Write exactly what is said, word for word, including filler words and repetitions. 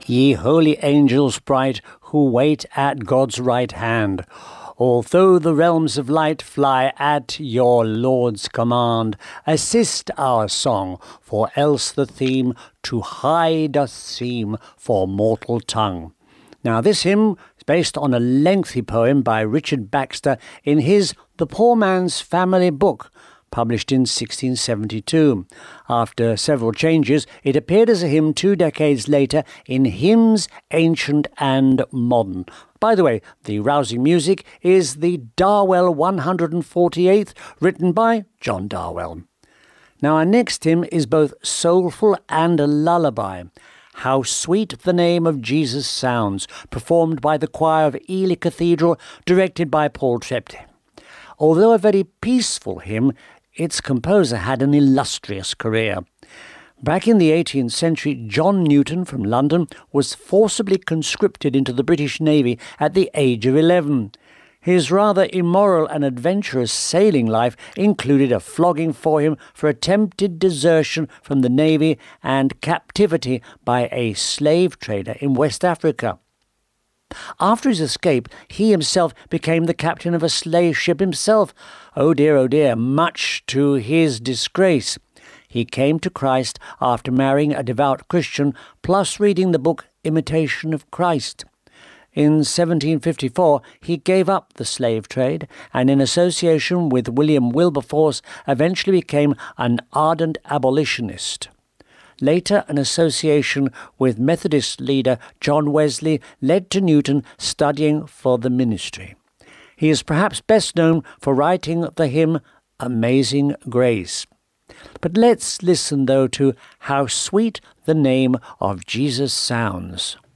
Ye holy angels bright, who wait at God's right hand, although the realms of light fly at your Lord's command, assist our song, for else the theme too high doth seem for mortal tongue. Now this hymn is based on a lengthy poem by Richard Baxter in his The Poor Man's Family Book, published in sixteen seventy-two. After several changes, it appeared as a hymn two decades later in Hymns Ancient and Modern. By the way, the rousing music is the Darwell one hundred forty-eighth, written by John Darwell. Now our next hymn is both soulful and a lullaby. How Sweet the Name of Jesus Sounds, performed by the choir of Ely Cathedral, directed by Paul Trepte. Although a very peaceful hymn, its composer had an illustrious career. Back in the eighteenth century, John Newton from London was forcibly conscripted into the British Navy at the age of eleven. His rather immoral and adventurous sailing life included a flogging for him for attempted desertion from the Navy and captivity by a slave trader in West Africa. After his escape, he himself became the captain of a slave ship himself. Oh dear, oh dear, much to his disgrace. He came to Christ after marrying a devout Christian, plus reading the book Imitation of Christ. In seventeen fifty-four, he gave up the slave trade, and in association with William Wilberforce, eventually became an ardent abolitionist. Later, an association with Methodist leader John Wesley led to Newton studying for the ministry. He is perhaps best known for writing the hymn Amazing Grace. But let's listen, though, to How Sweet the Name of Jesus Sounds.